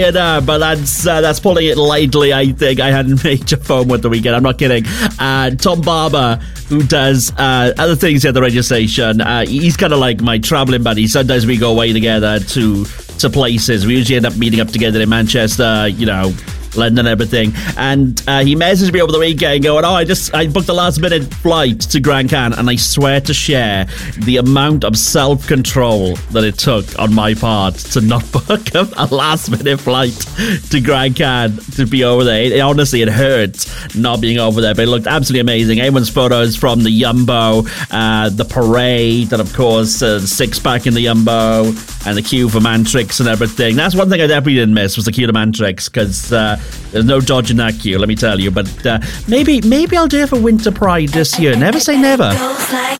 But that's pulling it lightly, I think. I had major FOMO at the weekend. I'm not kidding. Tom Barber, who does other things at the radio station, he's kind of like my traveling buddy. Sometimes we go away together to places. We usually end up meeting up together in Manchester, London and everything, and he messaged me over the weekend going, I booked a last minute flight to Grand Cannes, and I swear to share the amount of self-control that it took on my part to not book a last minute flight to Grand Cannes to be over there. Honestly, it hurt not being over there, but it looked absolutely amazing. Everyone's photos from the Yumbo, the parade, and of course the six-pack in the Yumbo, and the queue for Mantrix and everything. That's one thing I definitely didn't miss, was the queue to Mantrix, because there's no dodging that queue, let me tell you. But maybe I'll do it for Winter Pride this year. Never say never.